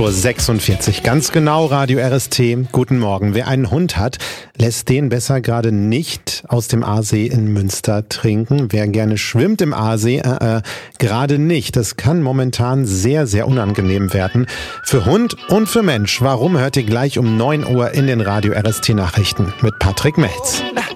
8:46 Uhr. Ganz genau, Radio RST. Guten Morgen. Wer einen Hund hat, lässt den besser gerade nicht aus dem Aasee in Münster trinken. Wer gerne schwimmt im Aasee, gerade nicht. Das kann momentan sehr, sehr unangenehm werden. Für Hund und für Mensch. Warum, hört ihr gleich um 9 Uhr in den Radio RST Nachrichten mit Patrick Melz.